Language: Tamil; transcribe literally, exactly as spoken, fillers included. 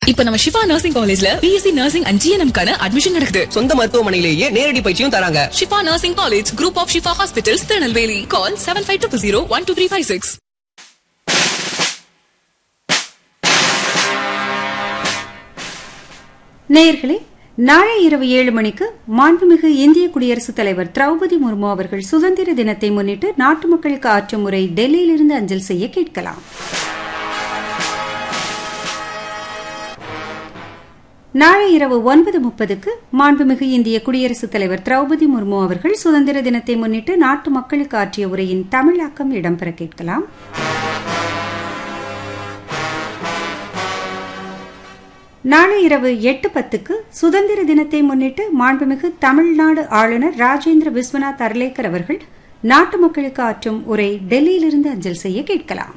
இப்ப நம்ம ஷிஃபா நர்சிங் காலேஜ்ல பிஎஸ்சி நர்சிங் அண்ட் ஜிஎன்எம் கான அட்மிஷன் நடக்குது. சொந்த மருத்துவமனையிலேயே நேரடி பயிற்சியும் தராங்க. Shifa nursing college, group of Shifa hospitals, Tirunelveli. Call seven five two zero one two three five six. நேயர்களே, நாளை இரவு ஏழு மணிக்கு மாண்புமிகு இந்திய குடியரசுத் தலைவர் திரௌபதி முர்மு அவர்கள் சுதந்திர தினத்தை முன்னிட்டு நாட்டு மக்களுக்கு ஆற்றும் உரை டெல்லியிலிருந்து அஞ்சல் செய்ய கேட்கலாம். நாளை இரவு ஒன்பது முப்பதுக்கு மாண்புமிகு இந்திய குடியரசுத் தலைவர் திரௌபதி முர்மு அவர்கள் சுதந்திர தினத்தை முன்னிட்டு நாட்டு மக்களுக்கு ஆற்றிய உரையின் தமிழாக்கம் இடம்பெற கேட்கலாம். நாளை இரவு எட்டு பத்துக்கு சுதந்திர தினத்தை முன்னிட்டு மாண்புமிகு தமிழ்நாடு ஆளுநர் ராஜேந்திர விஸ்வநாத் அர்லேக்கர் அவர்கள் நாட்டு மக்களுக்கு ஆற்றும் உரை டெல்லியிலிருந்து அஞ்சல் செய்ய கேட்கலாம்.